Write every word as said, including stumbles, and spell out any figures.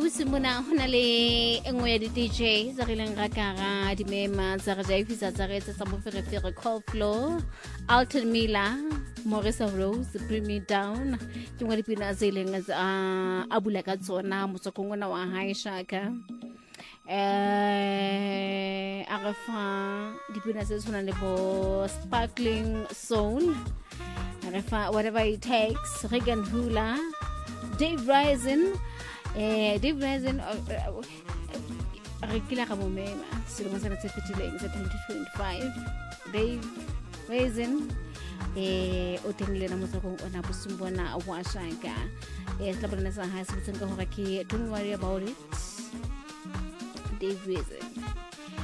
busimona go na le engwe ya di-D J tsa re leng ra kara dimema tsa re jaifisa tsa re tsa moferefere Cold Flow, Alton Miller, Morissa Rose, Bring Me Down ke ngwe dipina tse leng a bula ka tsona motsokong ona wa High Shaka. eh a re fa dipina tse tshwanang le bo Sparkling Soul, a re fa Whatever It Takes, Regan Hula, Dave Rising. Eh, Dave Rising re kila ka mo mema selemo sa tse fetileng sa twenty twenty-five. Dave Rising eh o tengle na motsokong ona busumbona wa Shaka. Eh tla bona sa ha se botsenga hore ke don't worry about it. Dave Rising.